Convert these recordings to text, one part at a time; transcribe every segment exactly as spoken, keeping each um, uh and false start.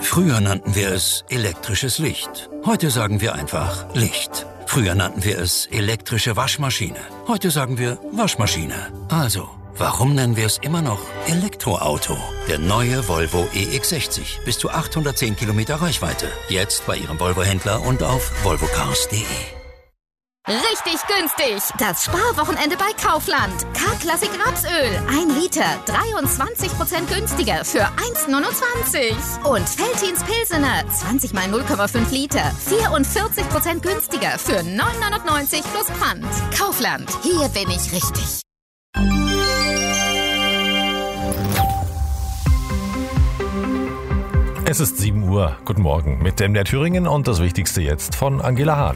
Früher nannten wir es elektrisches Licht. Heute sagen wir einfach Licht. Früher nannten wir es elektrische Waschmaschine. Heute sagen wir Waschmaschine. Also, warum nennen wir es immer noch Elektroauto? Der neue Volvo E X sechzig. Bis zu achthundertzehn Kilometer Reichweite. Jetzt bei Ihrem Volvo-Händler und auf volvo cars punkt de. Richtig günstig! Das Sparwochenende bei Kaufland. K-Klassik Rapsöl. ein Liter. dreiundzwanzig Prozent günstiger für eins Komma neunundzwanzig. Und Veltins Pilsener. zwanzig mal null Komma fünf Liter. vierundvierzig Prozent günstiger für neun Euro neunundneunzig plus Pfand. Kaufland. Hier bin ich richtig. Es ist sieben Uhr. Guten Morgen mit dem M D R Thüringen und das Wichtigste jetzt von Angela Hahn.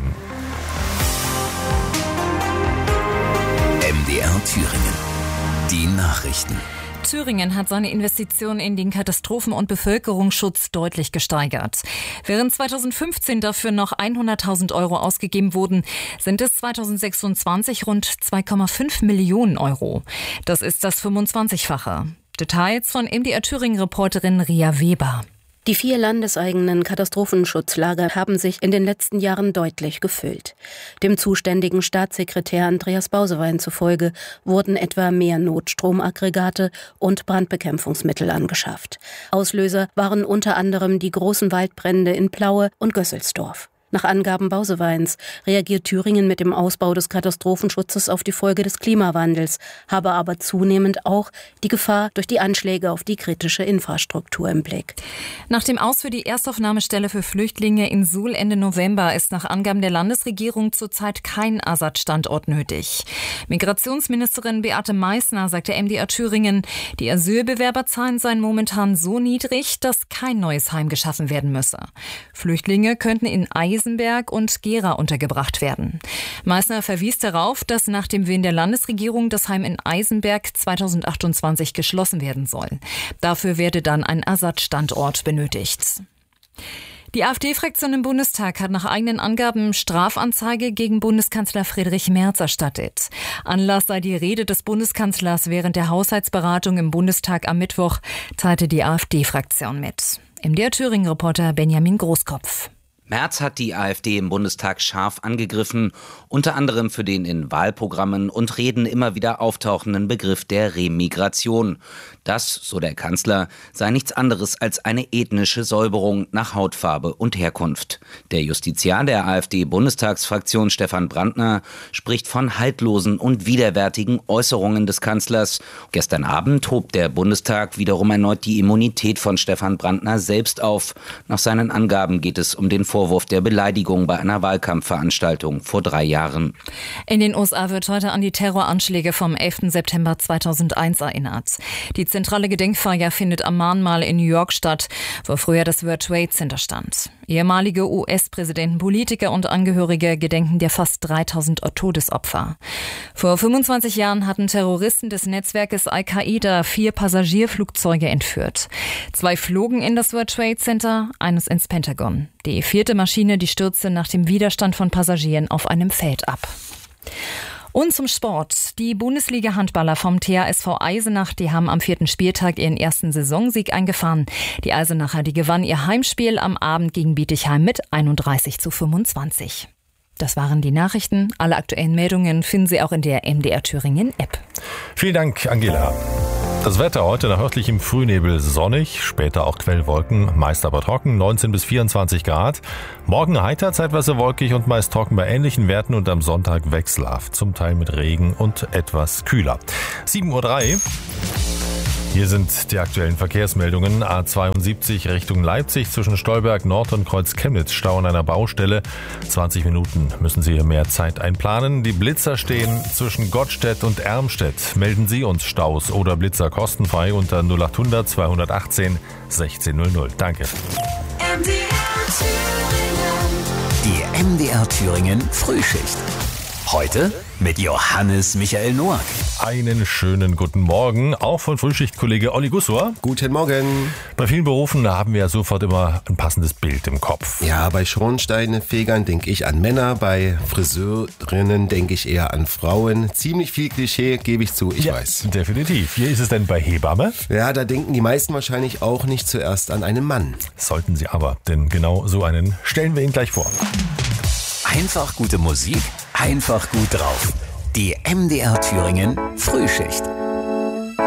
M D R Thüringen. Die Nachrichten. Thüringen hat seine Investitionen in den Katastrophen- und Bevölkerungsschutz deutlich gesteigert. Während zweitausendfünfzehn dafür noch hunderttausend Euro ausgegeben wurden, sind es zweitausendsechsundzwanzig rund zwei Komma fünf Millionen Euro. Das ist das fünfundzwanzigfache. Details von M D R Thüringen-Reporterin Ria Weber. Die vier landeseigenen Katastrophenschutzlager haben sich in den letzten Jahren deutlich gefüllt. Dem zuständigen Staatssekretär Andreas Bausewein zufolge wurden etwa mehr Notstromaggregate und Brandbekämpfungsmittel angeschafft. Auslöser waren unter anderem die großen Waldbrände in Plaue und Gösselsdorf. Nach Angaben Bauseweins reagiert Thüringen mit dem Ausbau des Katastrophenschutzes auf die Folge des Klimawandels, habe aber zunehmend auch die Gefahr durch die Anschläge auf die kritische Infrastruktur im Blick. Nach dem Aus für die Erstaufnahmestelle für Flüchtlinge in Suhl Ende November ist nach Angaben der Landesregierung zurzeit kein Ersatzstandort nötig. Migrationsministerin Beate Meißner sagte M D R Thüringen, die Asylbewerberzahlen seien momentan so niedrig, dass kein neues Heim geschaffen werden müsse. Flüchtlinge könnten in Eisen Eisenberg und Gera untergebracht werden. Meißner verwies darauf, dass nach dem Willen der Landesregierung das Heim in Eisenberg zweitausendachtundzwanzig geschlossen werden soll. Dafür werde dann ein Ersatzstandort benötigt. Die AfD-Fraktion im Bundestag hat nach eigenen Angaben Strafanzeige gegen Bundeskanzler Friedrich Merz erstattet. Anlass sei die Rede des Bundeskanzlers während der Haushaltsberatung im Bundestag am Mittwoch, teilte die AfD-Fraktion mit. M D R Thüringen-Reporter Benjamin Großkopf. Merz hat die AfD im Bundestag scharf angegriffen, unter anderem für den in Wahlprogrammen und Reden immer wieder auftauchenden Begriff der Remigration. Das, so der Kanzler, sei nichts anderes als eine ethnische Säuberung nach Hautfarbe und Herkunft. Der Justiziar der AfD-Bundestagsfraktion Stefan Brandner spricht von haltlosen und widerwärtigen Äußerungen des Kanzlers. Gestern Abend hob der Bundestag wiederum erneut die Immunität von Stefan Brandner selbst auf. Nach seinen Angaben geht es um den Vorwurf der Beleidigung bei einer Wahlkampfveranstaltung vor drei Jahren. In den U S A wird heute an die Terroranschläge vom elften September zweitausendeins erinnert. Die zentrale Gedenkfeier findet am Mahnmal in New York statt, wo früher das World Trade Center stand. Ehemalige U S-Präsidenten, Politiker und Angehörige gedenken der fast dreitausend Todesopfer. Vor fünfundzwanzig Jahren hatten Terroristen des Netzwerkes Al-Qaida vier Passagierflugzeuge entführt. Zwei flogen in das World Trade Center, eines ins Pentagon. Die vierte Maschine, die stürzte nach dem Widerstand von Passagieren auf einem Feld ab. Und zum Sport. Die Bundesliga-Handballer vom T H S V Eisenach, die haben am vierten Spieltag ihren ersten Saisonsieg eingefahren. Die Eisenacher, die gewannen ihr Heimspiel am Abend gegen Bietigheim mit einunddreißig zu fünfundzwanzig. Das waren die Nachrichten. Alle aktuellen Meldungen finden Sie auch in der M D R Thüringen App. Vielen Dank, Angela. Das Wetter heute nach örtlichem Frühnebel sonnig, später auch Quellwolken, meist aber trocken, neunzehn bis vierundzwanzig Grad. Morgen heiter, zeitweise wolkig und meist trocken bei ähnlichen Werten und am Sonntag wechselhaft, zum Teil mit Regen und etwas kühler. sieben Uhr drei. Hier sind die aktuellen Verkehrsmeldungen. A zweiundsiebzig Richtung Leipzig zwischen Stolberg Nord und Kreuz Chemnitz, Stau an einer Baustelle. zwanzig Minuten müssen Sie hier mehr Zeit einplanen. Die Blitzer stehen zwischen Gottstedt und Ermstedt. Melden Sie uns Staus oder Blitzer kostenfrei unter null achthundert zweihundertachtzehn sechzehn null null. Danke. M D R Thüringen. Die M D R Thüringen Frühschicht. Heute mit Johannes Michael Noack. Einen schönen guten Morgen, auch von Frühschichtkollege Olli Gussor. Guten Morgen. Bei vielen Berufen haben wir ja sofort immer ein passendes Bild im Kopf. Ja, bei Schornsteinfegern denke ich an Männer, bei Friseurinnen denke ich eher an Frauen. Ziemlich viel Klischee, gebe ich zu, ich ja, weiß. Definitiv. Wie ist es denn bei Hebamme? Ja, da denken die meisten wahrscheinlich auch nicht zuerst an einen Mann. Sollten sie aber, denn genau so einen stellen wir Ihnen gleich vor. Einfach gute Musik, einfach gut drauf. Die M D R Thüringen Frühschicht.